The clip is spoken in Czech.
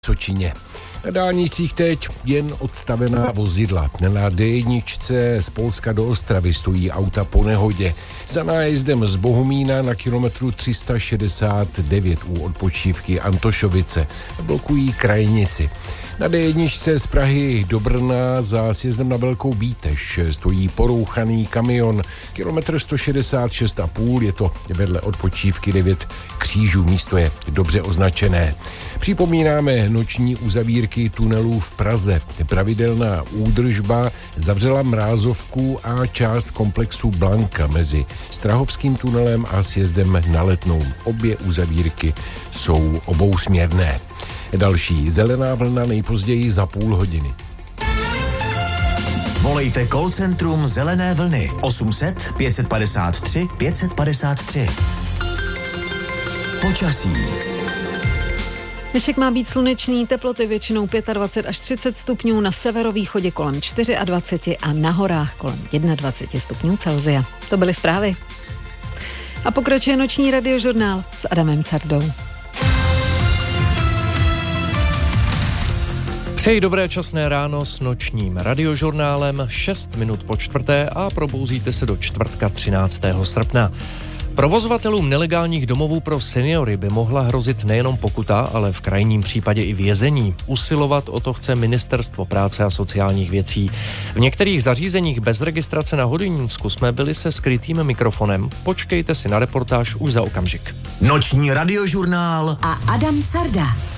Vysočině. Na dálnicích teď jen odstavená vozidla. Na D1 z Polska do Ostravy stojí auta po nehodě. Za nájezdem z Bohumína na kilometru 369 u odpočívky Antošovice blokují krajnici. Na D1 z Prahy do Brna za sjezdem na Velkou Bíteš stojí porouchaný kamion. Kilometr 166,5, je to vedle odpočívky 9 křížů, místo je dobře označené. Připomínáme noční uzavírky tunelů v Praze. Pravidelná údržba zavřela Mrázovku a část komplexu Blanka mezi Strahovským tunelem a sjezdem na Letnou. Obě uzavírky jsou obousměrné. Další zelená vlna nejpozději za půl hodiny. Volejte call centrum Zelené vlny 800 553 553. Počasí. Dnešek má být slunečný, teploty většinou 25 až 30 stupňů, na severovýchodě kolem 24 a na horách kolem 21 stupňů Celsia. To byly zprávy. A pokračuje noční radiožurnál s Adamem Cardou. Přeji dobré časné ráno s nočním radiožurnálem 6 minut po čtvrté a probouzíte se do čtvrtka 13. srpna. Provozovatelům nelegálních domovů pro seniory by mohla hrozit nejenom pokuta, ale v krajním případě i vězení. Usilovat o to chce Ministerstvo práce a sociálních věcí. V některých zařízeních bez registrace na Hodonínsku jsme byli se skrytým mikrofonem. Počkejte si na reportáž už za okamžik. Noční radiožurnál a Adam Carda.